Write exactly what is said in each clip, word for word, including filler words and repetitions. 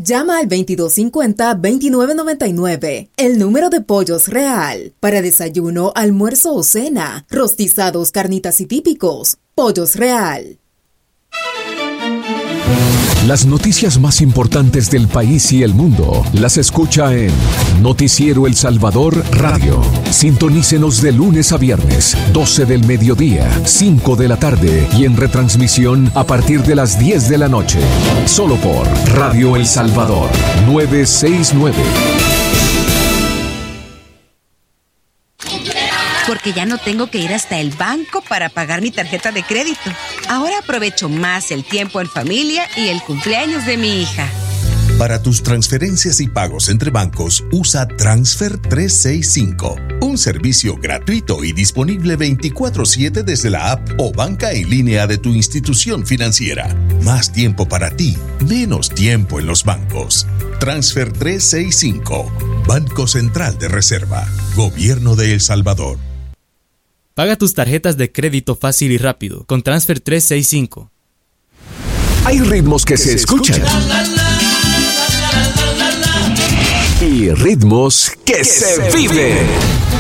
Llama al veintidós cincuenta, veintinueve noventa y nueve. El número de Pollos Real. Para desayuno, almuerzo o cena. Rostizados, carnitas y típicos. Pollos Real. Las noticias más importantes del país y el mundo las escucha en Noticiero El Salvador Radio. Sintonícenos de lunes a viernes, doce del mediodía, cinco de la tarde y en retransmisión a partir de las diez de la noche. Solo por Radio El Salvador novecientos sesenta y nueve. Porque ya no tengo que ir hasta el banco para pagar mi tarjeta de crédito. Ahora aprovecho más el tiempo en familia y el cumpleaños de mi hija. Para tus transferencias y pagos entre bancos, usa Transfer trescientos sesenta y cinco, un servicio gratuito y disponible veinticuatro siete desde la app o banca en línea de tu institución financiera. Más tiempo para ti, menos tiempo en los bancos. Transfer trescientos sesenta y cinco, Banco Central de Reserva, Gobierno de El Salvador. Paga tus tarjetas de crédito fácil y rápido con Transfer trescientos sesenta y cinco. Hay ritmos que se escuchan y ritmos que se viven.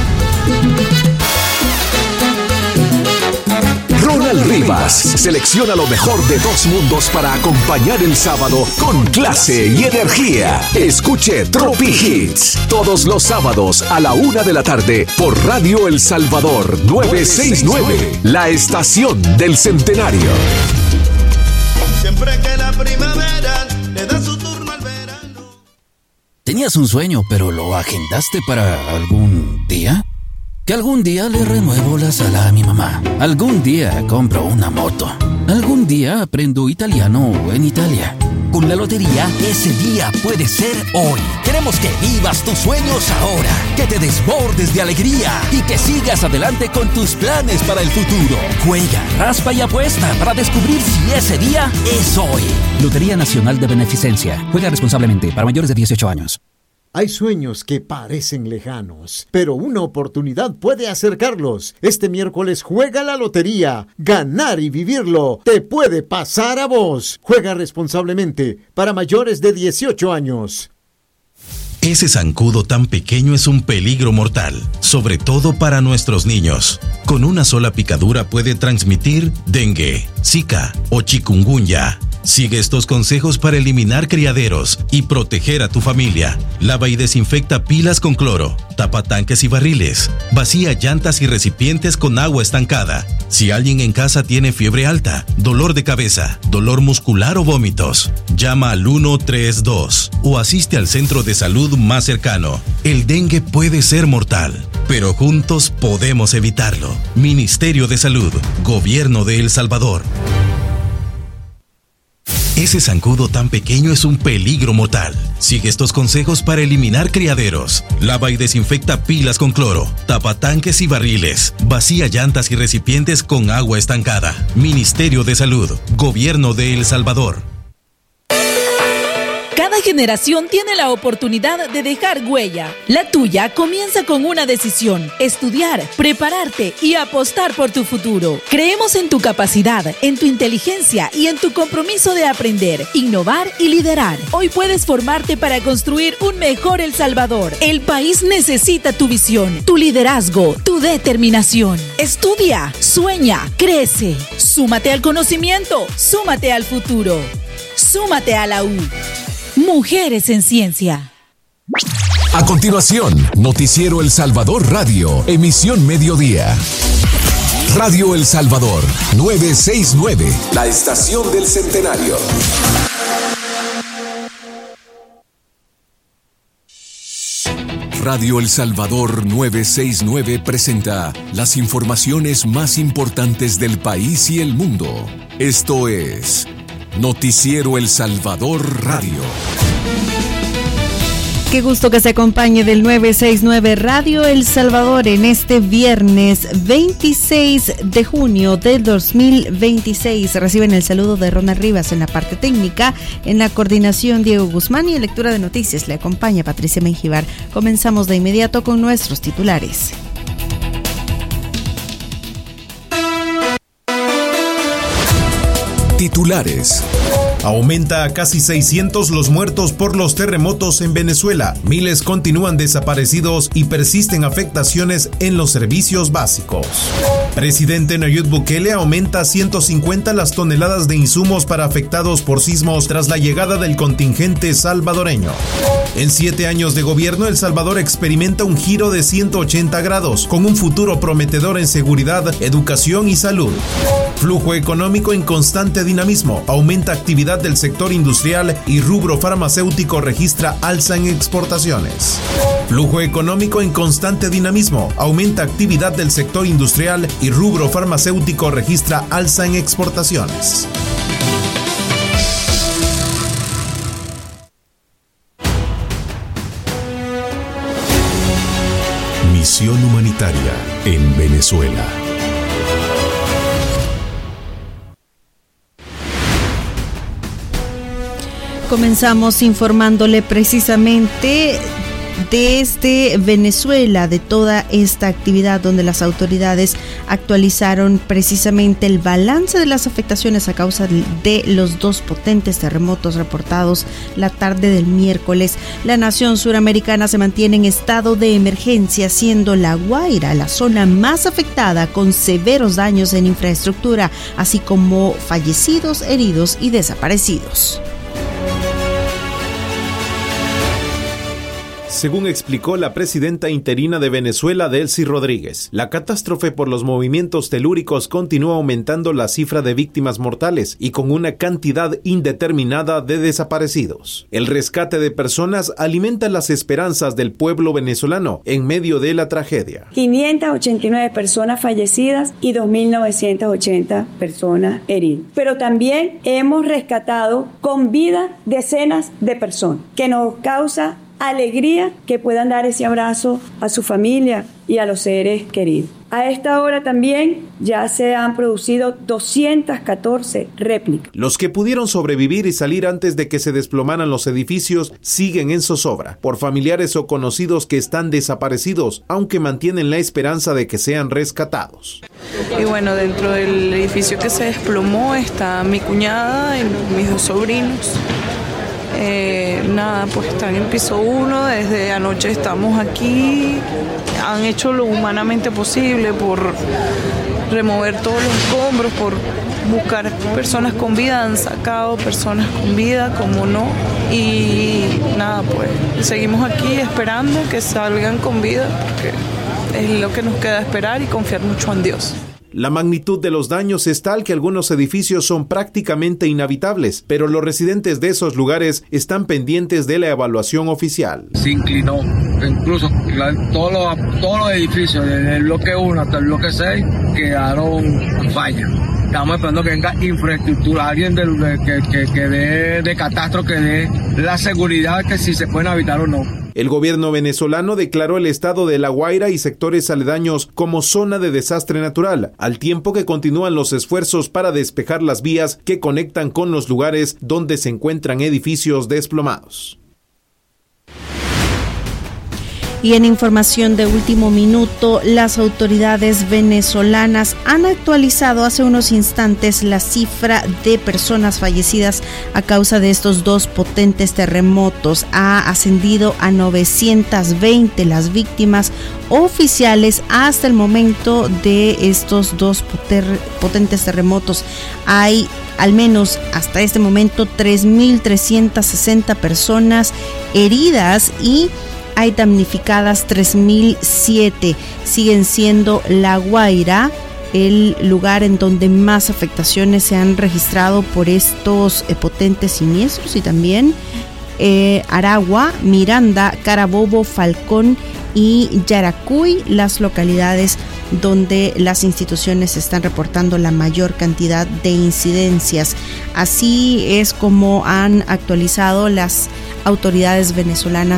Ronald Rivas selecciona lo mejor de dos mundos para acompañar el sábado con clase y energía. Escuche Tropi Hits todos los sábados a la una de la tarde por Radio El Salvador novecientos sesenta y nueve, la estación del centenario. Siempre que la primavera le da su turno al verano. ¿Tenías un sueño, pero lo agendaste para algún día? Que algún día le renuevo la sala a mi mamá. Algún día compro una moto. Algún día aprendo italiano en Italia. Con la lotería, ese día puede ser hoy. Queremos que vivas tus sueños ahora, que te desbordes de alegría y que sigas adelante con tus planes para el futuro. Juega, raspa y apuesta para descubrir si ese día es hoy. Lotería Nacional de Beneficencia. Juega responsablemente para mayores de dieciocho años. Hay sueños que parecen lejanos, pero una oportunidad puede acercarlos. Este miércoles juega la lotería. Ganar y vivirlo te puede pasar a vos. Juega responsablemente para mayores de dieciocho años. Ese zancudo tan pequeño es un peligro mortal, sobre todo para nuestros niños. Con una sola picadura puede transmitir dengue, zika o chikungunya. Sigue estos consejos para eliminar criaderos y proteger a tu familia. Lava y desinfecta pilas con cloro, tapa tanques y barriles, vacía llantas y recipientes con agua estancada. Si alguien en casa tiene fiebre alta, dolor de cabeza, dolor muscular o vómitos, llama al uno tres dos o asiste al centro de salud más cercano. El dengue puede ser mortal, pero juntos podemos evitarlo. Ministerio de Salud, Gobierno de El Salvador. Ese zancudo tan pequeño es un peligro mortal. Sigue estos consejos para eliminar criaderos. Lava y desinfecta pilas con cloro, tapa tanques y barriles, vacía llantas y recipientes con agua estancada. Ministerio de Salud, Gobierno de El Salvador. Cada generación tiene la oportunidad de dejar huella. La tuya comienza con una decisión: estudiar, prepararte y apostar por tu futuro. Creemos en tu capacidad, en tu inteligencia y en tu compromiso de aprender, innovar y liderar. Hoy puedes formarte para construir un mejor El Salvador. El país necesita tu visión, tu liderazgo, tu determinación. Estudia, sueña, crece. Súmate al conocimiento, súmate al futuro. Súmate a la U. Mujeres en Ciencia. A continuación, Noticiero El Salvador Radio, emisión mediodía. Radio El Salvador, novecientos sesenta y nueve, la estación del centenario. Radio El Salvador novecientos sesenta y nueve presenta las informaciones más importantes del país y el mundo. Esto es Noticiero El Salvador Radio. Qué gusto que se acompañe del novecientos sesenta y nueve Radio El Salvador en este viernes veintiséis de junio del dos mil veintiséis. Reciben el saludo de Ronald Rivas en la parte técnica, en la coordinación Diego Guzmán y en lectura de noticias le acompaña Patricia Menjivar. Comenzamos de inmediato con nuestros titulares. Titulares. Aumenta a casi seiscientos los muertos por los terremotos en Venezuela. Miles continúan desaparecidos y persisten afectaciones en los servicios básicos. Presidente Nayib Bukele aumenta a ciento cincuenta las toneladas de insumos para afectados por sismos tras la llegada del contingente salvadoreño. En siete años de gobierno, El Salvador experimenta un giro de ciento ochenta grados, con un futuro prometedor en seguridad, educación y salud. Flujo económico en constante dinamismo. Aumenta actividad del sector industrial y rubro farmacéutico registra alza en exportaciones. Flujo económico en constante dinamismo. Aumenta actividad del sector industrial y rubro farmacéutico registra alza en exportaciones. Misión humanitaria en Venezuela. Comenzamos informándole precisamente desde Venezuela de toda esta actividad, donde las autoridades actualizaron precisamente el balance de las afectaciones a causa de los dos potentes terremotos reportados la tarde del miércoles. La nación suramericana se mantiene en estado de emergencia, siendo La Guaira la zona más afectada, con severos daños en infraestructura, así como fallecidos, heridos y desaparecidos. Según explicó la presidenta interina de Venezuela, Delcy Rodríguez, la catástrofe por los movimientos telúricos continúa aumentando la cifra de víctimas mortales y con una cantidad indeterminada de desaparecidos. El rescate de personas alimenta las esperanzas del pueblo venezolano en medio de la tragedia. quinientas ochenta y nueve personas fallecidas y dos mil novecientas ochenta personas heridas. Pero también hemos rescatado con vida decenas de personas, que nos causa alegría que puedan dar ese abrazo a su familia y a los seres queridos. A esta hora también ya se han producido doscientas catorce réplicas. Los que pudieron sobrevivir y salir antes de que se desplomaran los edificios siguen en zozobra por familiares o conocidos que están desaparecidos, aunque mantienen la esperanza de que sean rescatados. Y bueno, dentro del edificio que se desplomó está mi cuñada y mis dos sobrinos. Eh, nada, pues están en piso uno, desde anoche estamos aquí, han hecho lo humanamente posible por remover todos los escombros, por buscar personas con vida, han sacado personas con vida, como no, y nada, pues seguimos aquí esperando que salgan con vida, porque es lo que nos queda esperar y confiar mucho en Dios. La magnitud de los daños es tal que algunos edificios son prácticamente inhabitables, pero los residentes de esos lugares están pendientes de la evaluación oficial. Se inclinó, incluso la, todos, los, todos los edificios, desde el bloque uno hasta el bloque seis, quedaron fallas. Estamos esperando que venga infraestructura, alguien de, de, que, que, que dé de catastro, que dé la seguridad que si se pueden habitar o no. El gobierno venezolano declaró el estado de La Guaira y sectores aledaños como zona de desastre natural, al tiempo que continúan los esfuerzos para despejar las vías que conectan con los lugares donde se encuentran edificios desplomados. Y en información de último minuto, las autoridades venezolanas han actualizado hace unos instantes la cifra de personas fallecidas a causa de estos dos potentes terremotos. Ha ascendido a novecientas veinte las víctimas oficiales hasta el momento de estos dos poter- potentes terremotos. Hay al menos hasta este momento tres mil trescientas sesenta personas heridas y hay damnificadas tres mil siete. Siguen siendo La Guaira el lugar en donde más afectaciones se han registrado por estos eh, potentes siniestros, y también eh, Aragua, Miranda, Carabobo, Falcón y Yaracuy, las localidades donde las instituciones están reportando la mayor cantidad de incidencias. Así es como han actualizado las autoridades venezolanas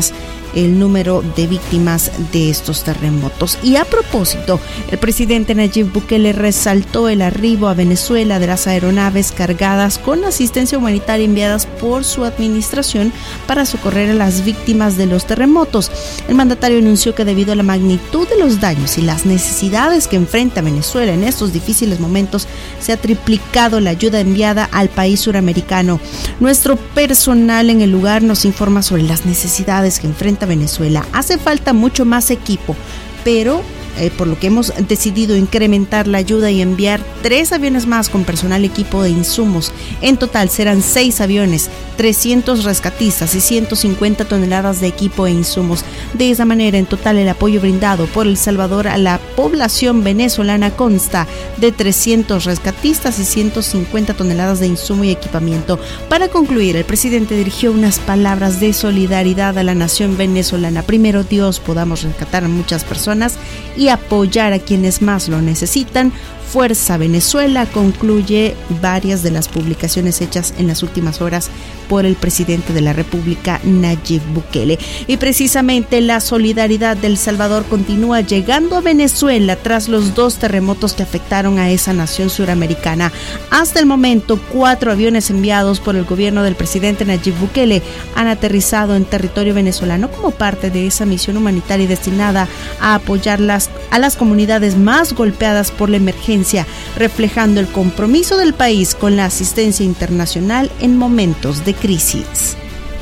el número de víctimas de estos terremotos. Y a propósito, el presidente Nayib Bukele resaltó el arribo a Venezuela de las aeronaves cargadas con asistencia humanitaria enviadas por su administración para socorrer a las víctimas de los terremotos. El mandatario anunció que debido a la magnitud de los daños y las necesidades que enfrenta Venezuela en estos difíciles momentos, se ha triplicado la ayuda enviada al país suramericano. Nuestro personal en el lugar nos informa sobre las necesidades que enfrenta Venezuela. Hace falta mucho más equipo, pero Eh, por lo que hemos decidido incrementar la ayuda y enviar tres aviones más con personal, equipo e insumos. En total serán seis aviones, trescientos rescatistas y ciento cincuenta toneladas de equipo e insumos. De esa manera, en total, el apoyo brindado por El Salvador a la población venezolana consta de trescientos rescatistas y ciento cincuenta toneladas de insumo y equipamiento. Para concluir, el presidente dirigió unas palabras de solidaridad a la nación venezolana. Primero Dios, podamos rescatar a muchas personas y apoyar a quienes más lo necesitan. Fuerza Venezuela, concluye varias de las publicaciones hechas en las últimas horas por el presidente de la República, Nayib Bukele. Y precisamente la solidaridad de El Salvador continúa llegando a Venezuela tras los dos terremotos que afectaron a esa nación suramericana. Hasta el momento, cuatro aviones enviados por el gobierno del presidente Nayib Bukele han aterrizado en territorio venezolano como parte de esa misión humanitaria destinada a apoyar las, a las comunidades más golpeadas por la emergencia, reflejando el compromiso del país con la asistencia internacional en momentos de crisis.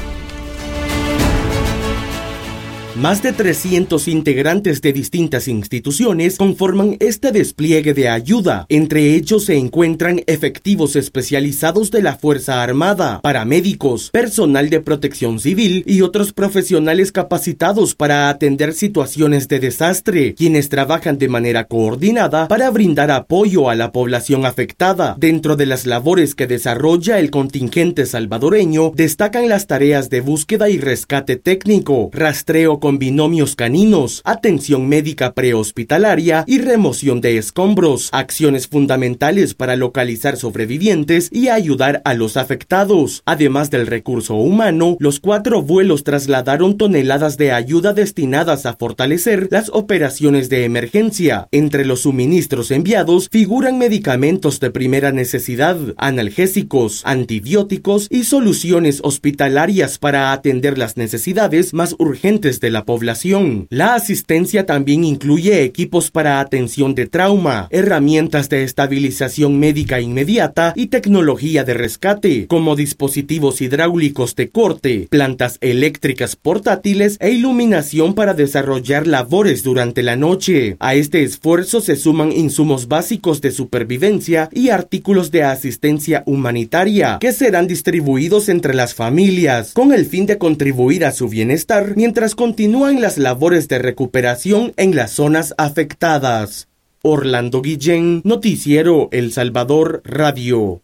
Más de trescientos integrantes de distintas instituciones conforman este despliegue de ayuda. Entre ellos se encuentran efectivos especializados de la Fuerza Armada, paramédicos, personal de protección civil y otros profesionales capacitados para atender situaciones de desastre, quienes trabajan de manera coordinada para brindar apoyo a la población afectada. Dentro de las labores que desarrolla el contingente salvadoreño, destacan las tareas de búsqueda y rescate técnico, rastreo con binomios caninos, atención médica prehospitalaria y remoción de escombros, acciones fundamentales para localizar sobrevivientes y ayudar a los afectados. Además del recurso humano, los cuatro vuelos trasladaron toneladas de ayuda destinadas a fortalecer las operaciones de emergencia. Entre los suministros enviados figuran medicamentos de primera necesidad, analgésicos, antibióticos y soluciones hospitalarias para atender las necesidades más urgentes de la población. La asistencia también incluye equipos para atención de trauma, herramientas de estabilización médica inmediata y tecnología de rescate, como dispositivos hidráulicos de corte, plantas eléctricas portátiles e iluminación para desarrollar labores durante la noche. A este esfuerzo se suman insumos básicos de supervivencia y artículos de asistencia humanitaria, que serán distribuidos entre las familias, con el fin de contribuir a su bienestar mientras continúan las labores de recuperación en las zonas afectadas. Orlando Guillén, Noticiero El Salvador Radio.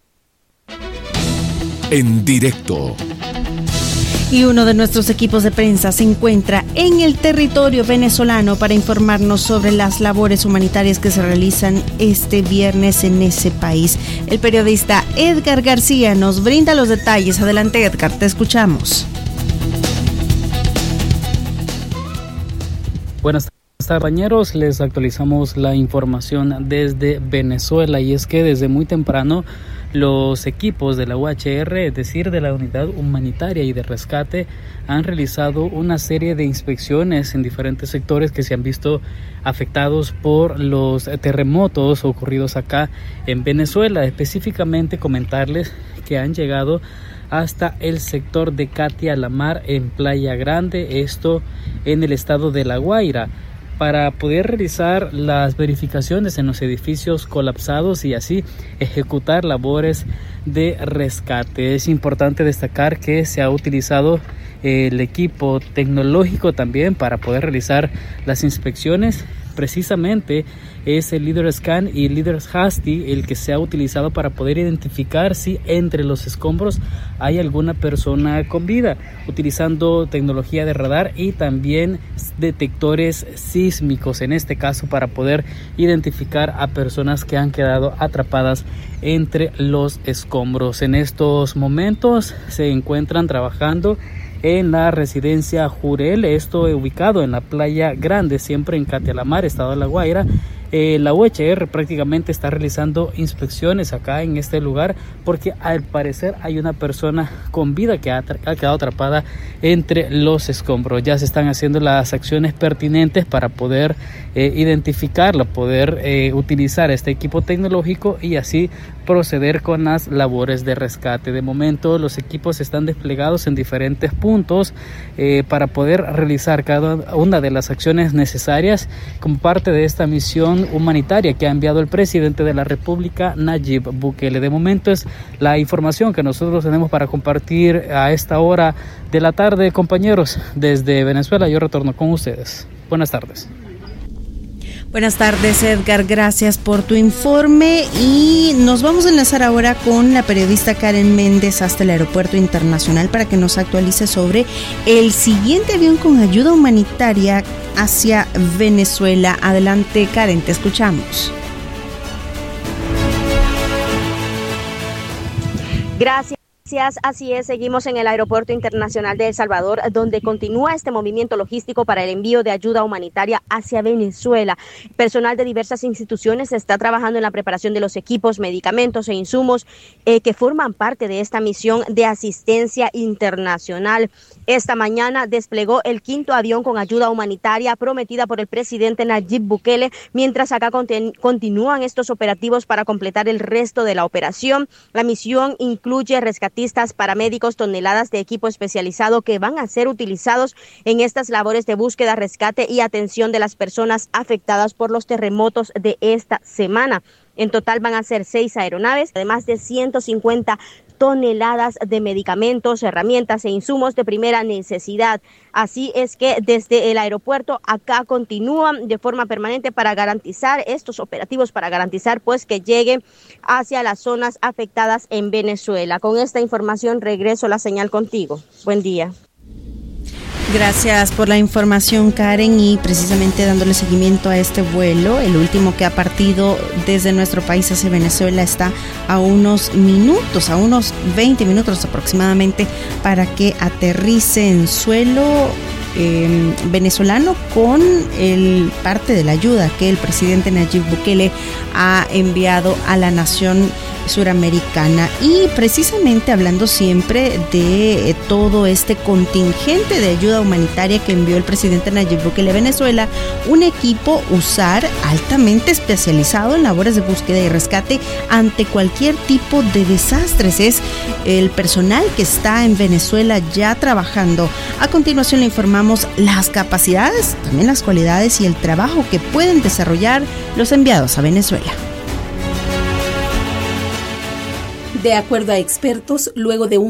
En directo. Y uno de nuestros equipos de prensa se encuentra en el territorio venezolano para informarnos sobre las labores humanitarias que se realizan este viernes en ese país. El periodista Edgar García nos brinda los detalles. Adelante, Edgar, te escuchamos. Buenas tardes, compañeros. Les actualizamos la información desde Venezuela, y es que desde muy temprano los equipos de la U H R, es decir, de la Unidad Humanitaria y de Rescate, han realizado una serie de inspecciones en diferentes sectores que se han visto afectados por los terremotos ocurridos acá en Venezuela. Específicamente comentarles que han llegado hasta el sector de Catia La Mar en Playa Grande, esto en el estado de La Guaira, para poder realizar las verificaciones en los edificios colapsados y así ejecutar labores de rescate. Es importante destacar que se ha utilizado el equipo tecnológico también para poder realizar las inspecciones. Precisamente es el LeaderScan y el LeaderHasty el que se ha utilizado para poder identificar si entre los escombros hay alguna persona con vida, utilizando tecnología de radar y también detectores sísmicos, en este caso para poder identificar a personas que han quedado atrapadas entre los escombros. En estos momentos se encuentran trabajando en la residencia Jurel, esto ubicado en la Playa Grande, siempre en Catelamar, estado de La Guaira. Eh, la U H R prácticamente está realizando inspecciones acá en este lugar porque al parecer hay una persona con vida que ha, ha quedado atrapada entre los escombros. Ya se están haciendo las acciones pertinentes para poder eh, identificarla, poder eh, utilizar este equipo tecnológico y así proceder con las labores de rescate. De momento los equipos están desplegados en diferentes puntos eh, para poder realizar cada una de las acciones necesarias como parte de esta misión humanitaria que ha enviado el presidente de la República, Nayib Bukele. De momento es la información que nosotros tenemos para compartir a esta hora de la tarde, compañeros. Desde Venezuela yo retorno con ustedes. Buenas tardes. Buenas tardes, Edgar, gracias por tu informe y nos vamos a enlazar ahora con la periodista Karen Méndez hasta el Aeropuerto Internacional para que nos actualice sobre el siguiente avión con ayuda humanitaria hacia Venezuela. Adelante, Karen, te escuchamos. Gracias. Así es, seguimos en el Aeropuerto Internacional de El Salvador, donde continúa este movimiento logístico para el envío de ayuda humanitaria hacia Venezuela. Personal de diversas instituciones está trabajando en la preparación de los equipos, medicamentos e insumos eh, que forman parte de esta misión de asistencia internacional. Esta mañana desplegó el quinto avión con ayuda humanitaria prometida por el presidente Nayib Bukele, mientras acá conten- continúan estos operativos para completar el resto de la operación. La misión incluye rescatistas, paramédicos, toneladas de equipo especializado que van a ser utilizados en estas labores de búsqueda, rescate y atención de las personas afectadas por los terremotos de esta semana. En total van a ser seis aeronaves, además de ciento cincuenta toneladas de medicamentos, herramientas e insumos de primera necesidad. Así es que desde el aeropuerto acá continúan de forma permanente para garantizar estos operativos, para garantizar pues que lleguen hacia las zonas afectadas en Venezuela. Con esta información regreso la señal contigo. Buen día. Gracias por la información, Karen, y precisamente dándole seguimiento a este vuelo, el último que ha partido desde nuestro país hacia Venezuela está a unos minutos, a unos veinte minutos aproximadamente para que aterrice en suelo eh, venezolano con el parte de la ayuda que el presidente Nayib Bukele ha enviado a la nación suramericana. Y precisamente hablando siempre de eh, todo este contingente de ayuda humanitaria que envió el presidente Nayib Bukele a Venezuela, un equipo USAR altamente especializado en labores de búsqueda y rescate ante cualquier tipo de desastres. Es el personal que está en Venezuela ya trabajando. A continuación le informamos las capacidades, también las cualidades y el trabajo que pueden desarrollar los enviados a Venezuela. De acuerdo a expertos, luego de un